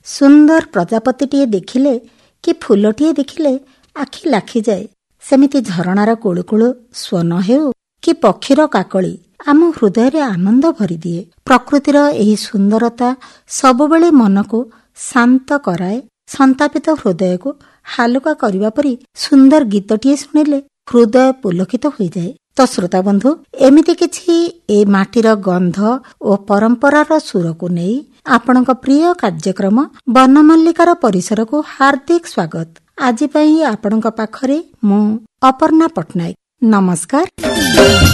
ସୁନ୍ଦର ପ୍ରଜାପତିଟିଏ ଦେଖିଲେ କି ଫୁଲଟିଏ ଦେଖିଲେ ଆଖି ଲାଖିଯାଏ। ସେମିତି ଝରଣାର କୁଳୁକୁଳୁ ସ୍ୱନ ହେଉ କି ପକ୍ଷୀର କାକଳି ଆମ ହୃଦୟରେ ଆନନ୍ଦ ଭରିଦିଏ। ପ୍ରକୃତିର ଏହି ସୁନ୍ଦରତା ସବୁବେଳେ ମନକୁ ଶାନ୍ତ କରାଏ। ସନ୍ତାପିତ ହୃଦୟକୁ ହାଲୁକା କରିବା ପରି ସୁନ୍ଦର ଗୀତଟିଏ ଶୁଣିଲେ ହୃଦୟ ପୁଲକିତ ହୋଇଯାଏ। ତ ଶ୍ରୋତାବନ୍ଧୁ, ଏମିତି କିଛି ଏ ମାଟିର ଗନ୍ଧ ଓ ପରମ୍ପରାର ସୁରକୁ ନେଇ ଆପଣଙ୍କ ପ୍ରିୟ କାର୍ଯ୍ୟକ୍ରମ ବନମଲ୍ଲିକାର ପରିସରକୁ ହାର୍ଦ୍ଦିକ ସ୍ୱାଗତ। ଆଜି ପାଇଁ ଆପଣଙ୍କ ପାଖରେ ମୁଁ ଅପର୍ଣ୍ଣା ପଟ୍ଟନାୟକ। ନମସ୍କାର।